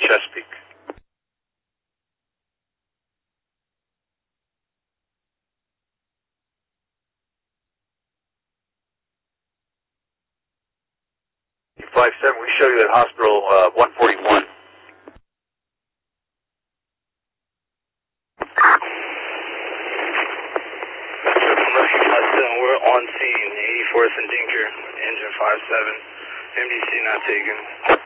Chesapeake. U57, we show you at hospital 141. We're on scene, 84th and Dinker, engine 57, MDC not taken.